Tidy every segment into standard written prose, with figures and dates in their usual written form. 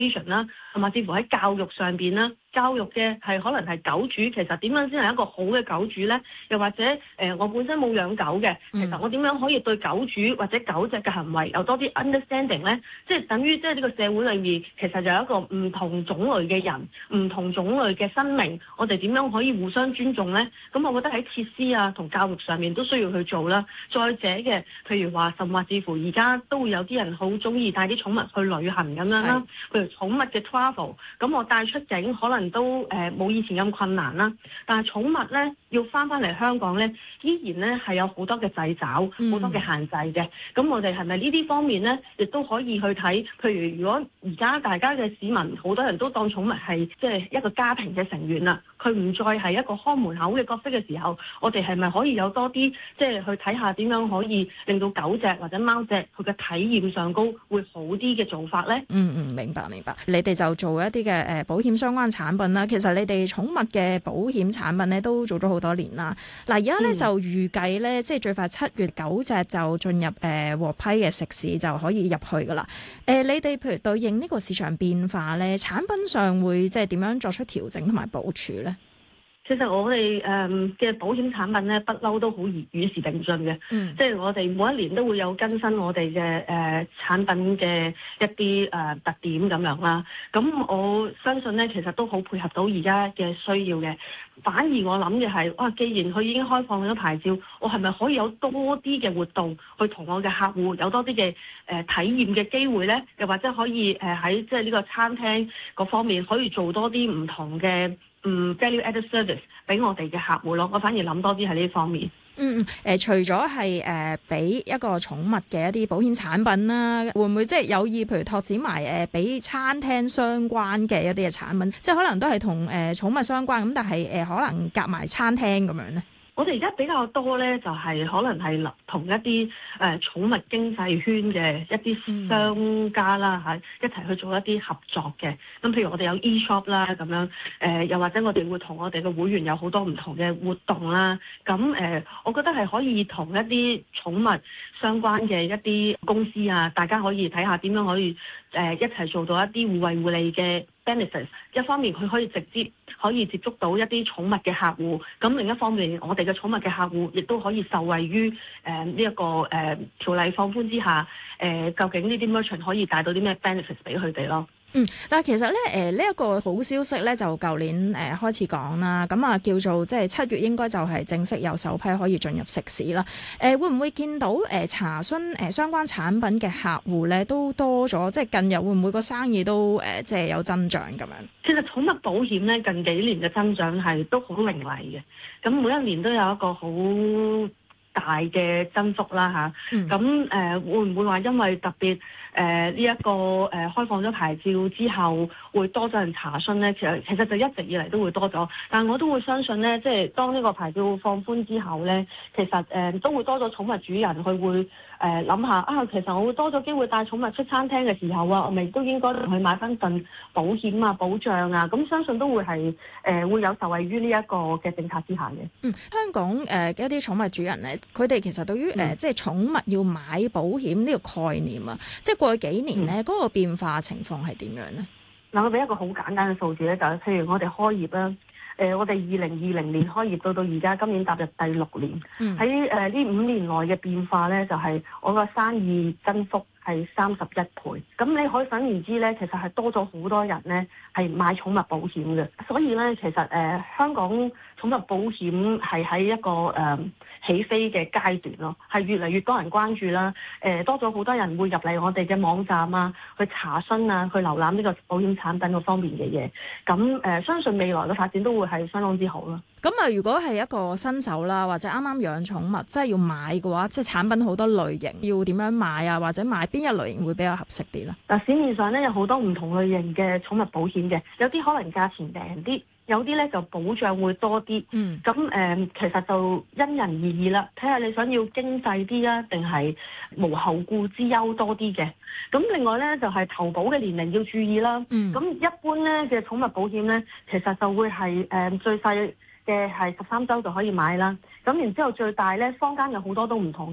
啦，同埋甚至乎喺教育上邊啦，教育嘅係可能係狗主，其實點樣先係一個好嘅狗主咧？又或者我本身冇養狗嘅，其實我點樣可以對狗主或者狗隻嘅行為有多啲 understanding 咧？即係等於即係呢個社會裏面，其實有一個唔同種類嘅人，唔同種類嘅生命，我哋點樣可以互相尊重咧？咁我覺得喺設施啊同教育上面都需要去做啦。再者嘅，譬如話甚至乎而家都會有啲人好中意帶啲寵物去旅行咁樣啦，譬如寵物嘅 travel，咁我帶出境可能都冇以前咁困難啦。但係寵物咧要翻嚟香港咧，依然咧係有好多嘅掣肘，好多嘅限制嘅。咁我哋係咪呢啲方面咧，亦都可以去睇？譬如如果而家大家嘅市民好多人都當寵物係即係一個家庭嘅成員啦，佢唔再係一個看門口嘅角色嘅時候，我哋係咪可以有多啲即係去睇下點樣可以令到狗隻或者貓隻佢嘅體驗上高會好啲嘅做法咧？ 明白。你哋就做一啲嘅保險相關產品啦。其實你哋寵物嘅保險產品咧都做咗好多年啦。嗱，而家咧就預計咧，即係最快7月9隻就進入獲批嘅食肆就可以入去噶啦。你哋譬如對應呢個市場變化咧，產品上會即係點樣作出調整同埋部署咧？ 其實我哋嘅保險產品咧，不嬲都好與時並進嘅。即係我哋每一年都會有更新我哋嘅產品嘅一啲特點咁樣啦。咁我相信咧，其實都好配合到而家嘅需要嘅。反而我諗嘅係，既然佢已經開放咗牌照，我係咪可以有多啲嘅活動去同我嘅客戶有多啲嘅體驗嘅機會咧？又或者可以喺即係呢個餐廳嗰方面可以做多啲唔同嘅value added service 俾我哋嘅客戶咯。我反而諗多啲喺呢方面。 除咗係俾一個寵物嘅一啲保險產品啦，會唔會即係有意譬如拓展埋俾餐廳相關嘅一啲嘅產品，即係可能都係同寵物相關咁，但係可能夾埋餐廳咁樣咧？ 我哋而家比較多咧，就係可能係同一啲寵物經濟圈嘅一啲商家啦一齊去做一啲合作嘅。咁譬如我哋有 e-shop 啦咁樣，又或者我哋會同我哋嘅會員有好多唔同嘅活動啦。咁我覺得係可以同一啲寵物相關嘅一啲公司啊，大家可以睇下點樣可以一齊做到一啲互惠互利嘅benefits。一方面佢可以直接可以接觸到一啲寵物嘅客戶，咁另一方面我哋嘅寵物嘅客戶亦都可以受惠於呢一個條例放寬之下，究竟呢啲 merchant 可以帶到啲咩 benefits 俾佢哋咯？ 但係其實咧，呢一個好消息咧，就舊年開始講啦，咁啊叫做即係7月應該就係正式有首批可以進入食肆啦。會唔會見到查詢相關產品嘅客戶咧都多咗？即係近日會唔會個生意都即係有增長咁樣？其實寵物保險咧近幾年嘅增長係都好凌厲嘅，咁每一年都有一個好大嘅增幅啦嚇。咁會唔會話因為特別呢一個開放咗牌照之後會多咗人查詢咧？其實就一直以嚟都會多咗，但我都會相信咧，即係當呢個牌照放寬之後咧，其實都會多咗寵物主人佢會諗下其實我會多咗機會帶寵物出餐廳嘅時候啊，我咪都應該去買翻份保險啊、保障啊，咁相信都會係會有受惠於呢一個嘅政策之下嘅。 香港嘅一啲寵物主人咧，佢哋其實對於即係寵物要買保險呢個概念啊，即係過去幾年咧嗰個變化情況係點樣咧？ 嗱，我俾一個好簡單嘅數字咧，就係譬如我哋開業啦，我哋2020年開業到而家，今年踏入第6年，喺呢5年內嘅變化咧，就係我個生意增幅係31倍。咁你可想而知咧，其實係多咗好多人咧係買寵物保險嘅。所以咧，其實香港寵物保險係喺一個起飛嘅階段咯，係越嚟越多人關注啦。多咗好多人會入嚟我哋嘅網站啊，去查詢啊，去瀏覽呢個保險產品嗰方面嘅嘢。咁相信未來嘅發展都會係相當之好咯。 咁啊，如果係一個新手啦，或者啱啱養寵物，即係要買嘅話，即係產品好多類型，要點樣買啊？或者買邊一類型會比較合適啲咧？ 嗱，市面上咧有好多唔同類型嘅寵物保險嘅，有啲可能價錢平啲，有啲咧就保障會多啲。咁其實就因人而異啦，睇下你想要經濟啲啊，定係無後顧之憂多啲嘅。咁另外咧就係投保嘅年齡要注意啦。咁一般咧嘅寵物保險咧，其實就會係最細嘅係13週就可以買啦。咁然之後最大咧，坊間有好多都唔同嘅，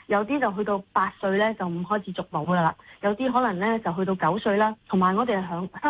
有啲就去到8歲咧就唔開始續保噶啦，有啲可能咧就去到9歲啦。同埋我哋響